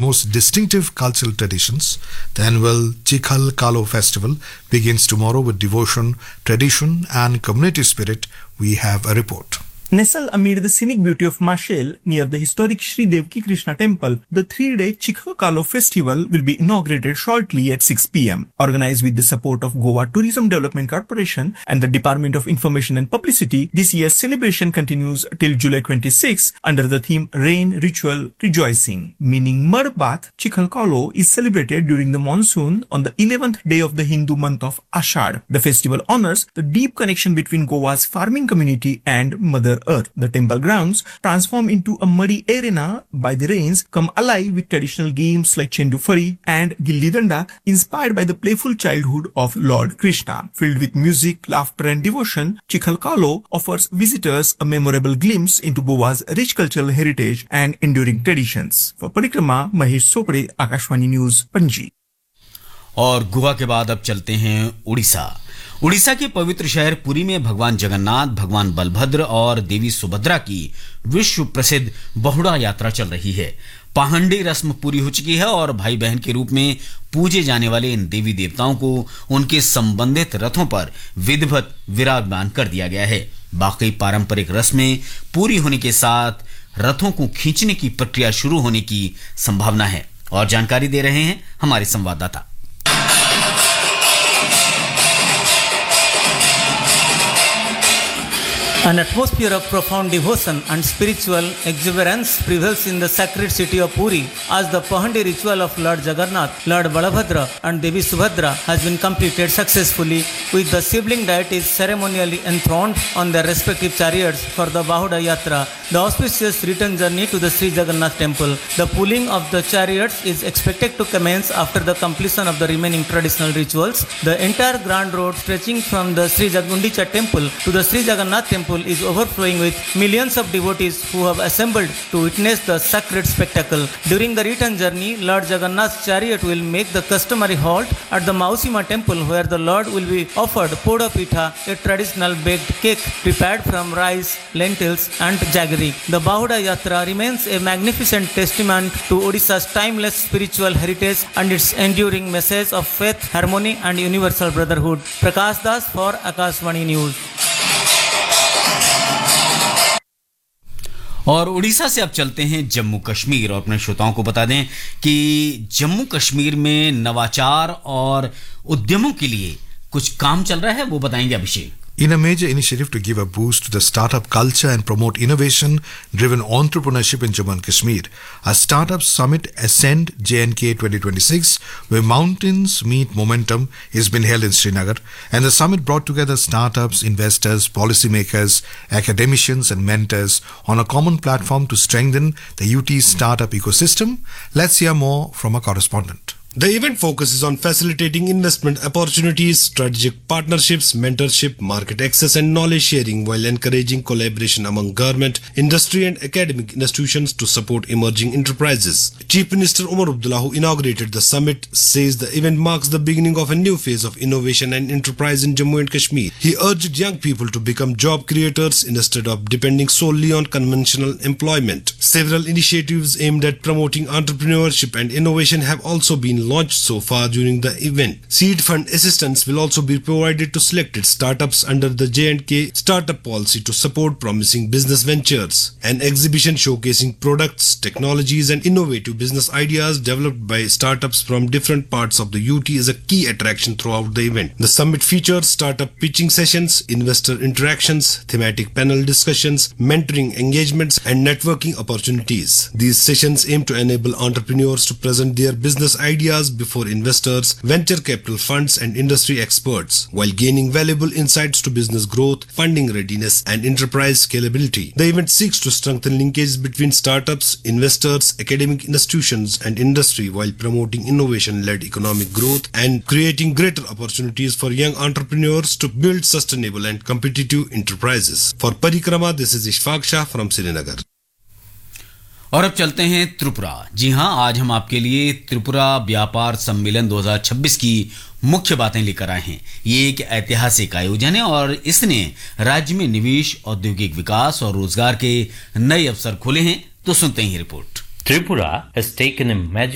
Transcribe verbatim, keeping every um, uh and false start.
most distinctive cultural traditions. The annual Chikhal Kalo festival begins tomorrow with devotion, tradition and community spirit. We have a report. Nestled amid the scenic beauty of Marshall near the historic Sri Devaki Krishna temple, the three-day Chikhal Kalo festival will be inaugurated shortly at six p.m. Organized with the support of Goa Tourism Development Corporation and the Department of Information and Publicity, this year's celebration continues till July twenty-sixth under the theme Rain Ritual Rejoicing, meaning mud bath. Chikhal Kalo is celebrated during the monsoon on the eleventh day of the Hindu month of Ashad. The festival honors the deep connection between Goa's farming community and Mother Earth. The temple grounds, transformed into a muddy arena by the rains, come alive with traditional games like Chendu Fari and Gilli Danda, inspired by the playful childhood of Lord Krishna. Filled with music, laughter and devotion, Chikhal Kalo offers visitors a memorable glimpse into Goa's rich cultural heritage and enduring traditions. For Parikrama, Mahesh Sopade, Akashvani News, Panji. और गोवा के बाद अब चलते हैं उड़ीसा। उड़ीसा के पवित्र शहर पुरी में भगवान जगन्नाथ, भगवान बलभद्र और देवी सुभद्रा की विश्व प्रसिद्ध बहुड़ा यात्रा चल रही है। पाहंडी रस्म पूरी हो चुकी है और भाई बहन के रूप में पूजे जाने वाले इन देवी देवताओं को उनके संबंधित रथों पर विधिवत विराजमान कर दिया गया है। बाकी पारंपरिक रस्में पूरी होने के साथ रथों को खींचने की प्रक्रिया शुरू होने की संभावना है और जानकारी दे रहे हैं हमारे संवाददाता। An atmosphere of profound devotion and spiritual exuberance prevails in the sacred city of Puri as the Pahandi ritual of Lord Jagannath, Lord Balabhadra and Devi Subhadra has been completed successfully, with the sibling deities ceremonially enthroned on their respective chariots for the Bahuda Yatra, the auspicious return journey to the Sri Jagannath temple. The pulling of the chariots is expected to commence after the completion of the remaining traditional rituals. The entire grand road stretching from the Sri Jagundicha temple to the Sri Jagannath temple is overflowing with millions of devotees who have assembled to witness the sacred spectacle. During the return journey, Lord Jagannath's chariot will make the customary halt at the Mausima temple, where the Lord will be offered poda pitha, a traditional baked cake prepared from rice, lentils and jaggery. The Bahuda Yatra remains a magnificent testament to Odisha's timeless spiritual heritage and its enduring message of faith, harmony and universal brotherhood. Prakash Das for Akashvani News. और उड़ीसा से अब चलते हैं जम्मू कश्मीर और अपने श्रोताओं को बता दें कि जम्मू कश्मीर में नवाचार और उद्यमों के लिए कुछ काम चल रहा है, वो बताएंगे अभिषेक। In a major initiative to give a boost to the startup culture and promote innovation-driven entrepreneurship in Jammu and Kashmir, a startup summit Ascend J and K twenty twenty-six, where mountains meet momentum, is been held in Srinagar, and the summit brought together startups, investors, policymakers, academicians and mentors on a common platform to strengthen the U T's startup ecosystem. Let's hear more from a correspondent. The event focuses on facilitating investment opportunities, strategic partnerships, mentorship, market access and knowledge sharing, while encouraging collaboration among government, industry and academic institutions to support emerging enterprises. Chief Minister Umar Abdullah, who inaugurated the summit, says the event marks the beginning of a new phase of innovation and enterprise in Jammu and Kashmir. He urged young people to become job creators instead of depending solely on conventional employment. Several initiatives aimed at promoting entrepreneurship and innovation have also been launched so far during the event. Seed fund assistance will also be provided to selected startups under the J and K startup policy to support promising business ventures. An exhibition showcasing products, technologies and innovative business ideas developed by startups from different parts of the U T is a key attraction throughout the event. The summit features startup pitching sessions, investor interactions, thematic panel discussions, mentoring engagements and networking opportunities. These sessions aim to enable entrepreneurs to present their business ideas before investors, venture capital funds and industry experts, while gaining valuable insights to business growth, funding readiness and enterprise scalability. The event seeks to strengthen linkages between startups, investors, academic institutions and industry, while promoting innovation-led economic growth and creating greater opportunities for young entrepreneurs to build sustainable and competitive enterprises. For Parikrama, this is Ishfaq Shah from Srinagar. और अब चलते हैं त्रिपुरा। जी हां, आज हम आपके लिए त्रिपुरा व्यापार सम्मेलन दो हज़ार छब्बीस की मुख्य बातें लेकर आए हैं। ये एक ऐतिहासिक आयोजन है और इसने राज्य में निवेश, औद्योगिक विकास और रोजगार के नए अवसर खोले हैं। तो सुनते हैं report. Tripura has taken a major